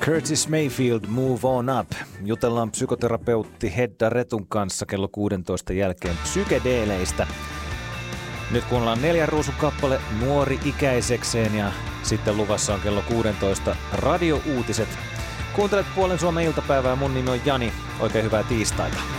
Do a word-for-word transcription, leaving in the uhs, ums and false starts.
Curtis Mayfield, Move On Up. Jutellaan psykoterapeutti Hedda Retun kanssa kello kuusitoista jälkeen psykedeeleistä. Nyt kuunnellaan Neljän Ruusun kappale Nuori ikäisekseen ja sitten luvassa on kello kuusitoista radiouutiset. Kuuntelet Puolen Suomen iltapäivää, mun nimi on Jani. Oikein hyvää tiistaita.